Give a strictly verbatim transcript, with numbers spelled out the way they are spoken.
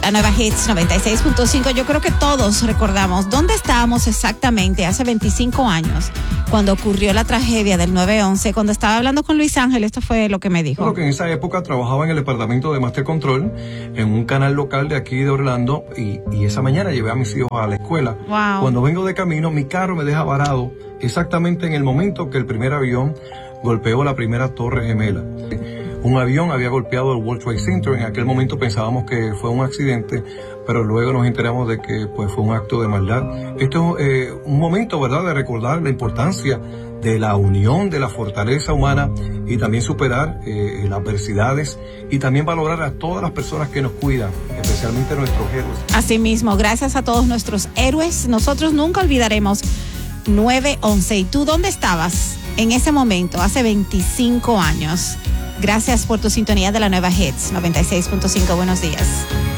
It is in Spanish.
La nueva Hits noventa y seis punto cinco. Yo creo que todos recordamos dónde estábamos exactamente hace veinticinco años, cuando ocurrió la tragedia del nueve once. Cuando estaba hablando con Luis Ángel, esto fue lo que me dijo. Creo que en esa época trabajaba en el departamento de Master Control, en un canal local de aquí de Orlando, y, y esa mañana llevé a mis hijos a la escuela. Wow. Cuando vengo de camino, mi carro me deja varado exactamente en el momento que el primer avión golpeó la primera torre gemela. Un avión había golpeado el World Trade Center. En aquel momento pensábamos que fue un accidente, pero luego nos enteramos de que pues fue un acto de maldad. Esto es eh, un momento, ¿verdad?, de recordar la importancia de la unión, de la fortaleza humana, y también superar eh, las adversidades, y también valorar a todas las personas que nos cuidan, especialmente nuestros héroes. Asimismo, gracias a todos nuestros héroes. Nosotros nunca olvidaremos nueve once. ¿Y tú dónde estabas en ese momento, hace veinticinco años? Gracias por tu sintonía de la nueva Hits noventa y seis punto cinco. Buenos días.